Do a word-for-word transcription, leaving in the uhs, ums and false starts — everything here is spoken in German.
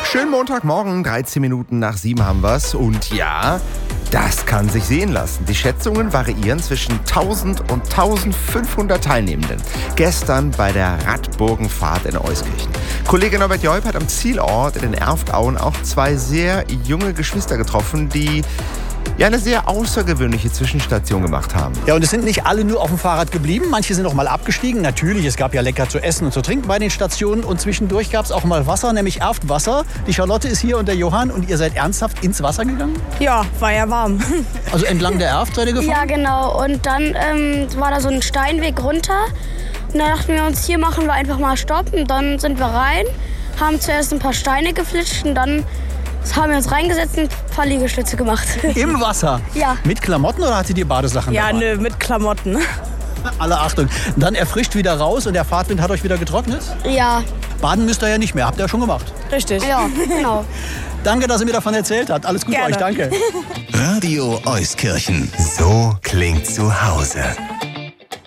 Schönen Montagmorgen, dreizehn Minuten nach sieben haben wir's. Und ja, das kann sich sehen lassen. Die Schätzungen variieren zwischen tausend und eintausendfünfhundert Teilnehmenden. Gestern bei der Radburgenfahrt in Euskirchen. Kollege Norbert Joip hat am Zielort in den Erftauen auch zwei sehr junge Geschwister getroffen, die ja eine sehr außergewöhnliche Zwischenstation gemacht haben. Ja, und es sind nicht alle nur auf dem Fahrrad geblieben. Manche sind auch mal abgestiegen. Natürlich, es gab ja lecker zu essen und zu trinken bei den Stationen. Und zwischendurch gab es auch mal Wasser, nämlich Erftwasser. Die Charlotte ist hier und der Johann. Und ihr seid ernsthaft ins Wasser gegangen? Ja, war ja warm. Also entlang der Erft seid ihr gefahren? Ja, genau. Und dann ähm, war da so ein Steinweg runter. Und da dachten wir uns, hier machen wir einfach mal Stopp. Und dann sind wir rein, haben zuerst ein paar Steine geflitscht und dann haben wir uns reingesetzt und ein paar Liegestütze gemacht. Im Wasser? Ja. Mit Klamotten oder hattet ihr Badesachen Ja, dabei? nö, mit Klamotten. Alle Achtung. Dann erfrischt wieder raus und der Fahrtwind hat euch wieder getrocknet? Ja. Baden müsst ihr ja nicht mehr, habt ihr ja schon gemacht. Richtig. Ja, genau. Danke, dass ihr mir davon erzählt habt. Alles Gute Gerne. euch, danke. Radio Euskirchen. So klingt zu Hause.